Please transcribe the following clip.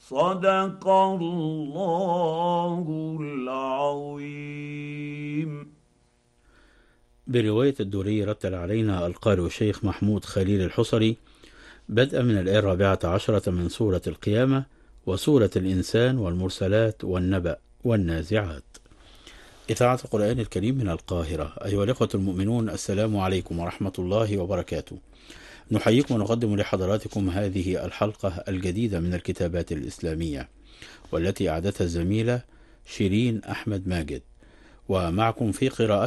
صدق الله العظيم. برواية الدوري رتل علينا القارئ الشيخ محمود خليل الحصري بدءا من الآية 14 من سورة القيامة وسورة الإنسان والمرسلات والنبأ والنازعات. إذاعة القرآن الكريم من القاهرة. أيها الإخوة المؤمنون، السلام عليكم ورحمة الله وبركاته. نحييكم ونقدم لحضراتكم هذه الحلقة الجديدة من الكتابات الإسلامية، والتي أعدتها الزميلة شيرين أحمد ماجد، ومعكم في قراءة